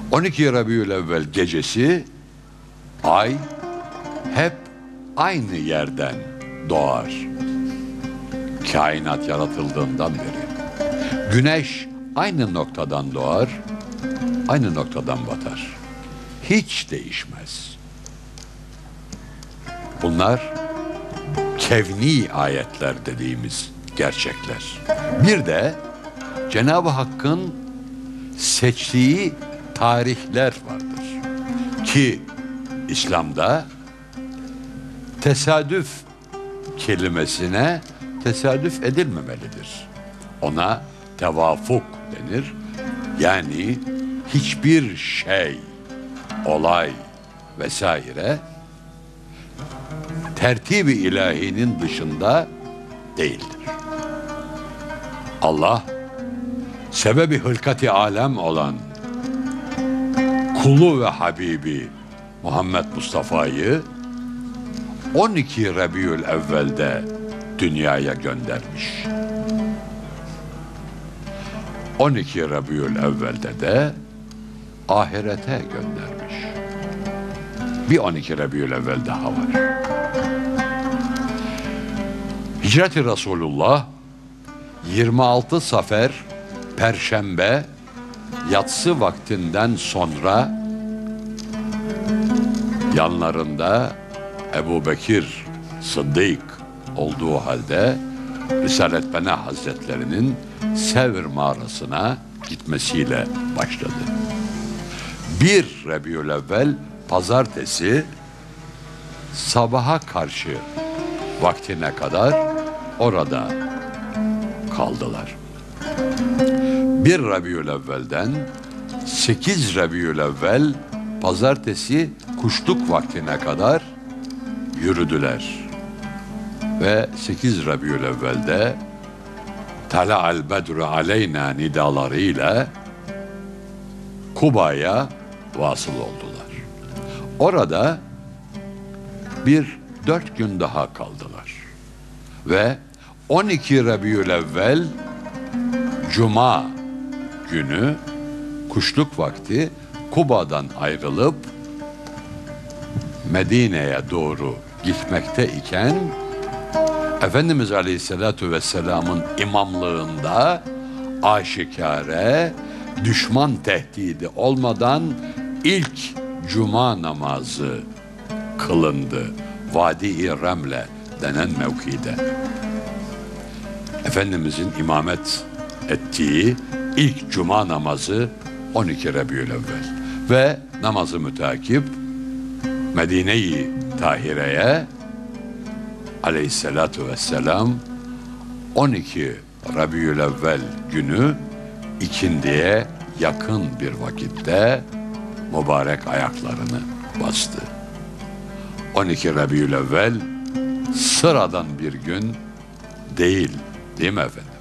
12 Rabiülevvel gecesi ay hep aynı yerden doğar. Kainat yaratıldığından beri. Güneş aynı noktadan doğar, aynı noktadan batar. Hiç değişmez. Bunlar kevni ayetler dediğimiz gerçekler. Bir de Cenab-ı Hakk'ın seçtiği tarihler vardır. Ki İslam'da tesadüf kelimesine tesadüf edilmemelidir. Ona tevafuk denir. Yani hiçbir şey, olay vesaire tertib-i ilahinin dışında değildir. Allah sebebi hılkati alem olan kulu ve Habibi Muhammed Mustafa'yı 12 Rabiülevvel'de dünyaya göndermiş. 12 Rabiülevvel'de de ahirete göndermiş. Bir 12 Rabiülevvel daha var. Hicret-i Resulullah 26 Safer Perşembe yatsı vaktinden sonra yanlarında Ebu Bekir Sıddık olduğu halde Risalet Bena Hazretlerinin Sevr mağarasına gitmesiyle başladı. 1 Rabiülevvel pazartesi sabaha karşı vaktine kadar orada kaldılar. 1 Rabiülevvel'den 8 Rabiülevvel pazartesi kuşluk vaktine kadar yürüdüler. Ve 8 Rabiülevvel'de Tala'al bedru aleyna nidalarıyla Kuba'ya vasıl oldular. Orada 4 gün daha kaldılar. Ve 12 Rabiülevvel Cuma günü kuşluk vakti Kuba'dan ayrılıp Medine'ye doğru gitmekte iken Efendimiz Aleyhisselatü Vesselam'ın imamlığında aşikare düşman tehdidi olmadan ilk cuma namazı kılındı. Vadi-i Remle denen mevkide. Efendimizin imamet ettiği ilk cuma namazı 12 Rabiülevvel ve namazı mütakip Medine-i Tahire'ye Aleyhissalatu vesselam 12 Rabiülevvel günü ikindiye yakın bir vakitte mübarek ayaklarını bastı. 12 Rabiülevvel sıradan bir gün değil mi efendim?